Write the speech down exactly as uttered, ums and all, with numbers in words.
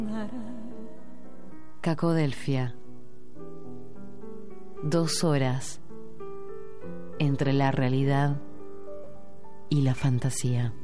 Cacodelfia. Dos horas entre la realidad y la fantasía.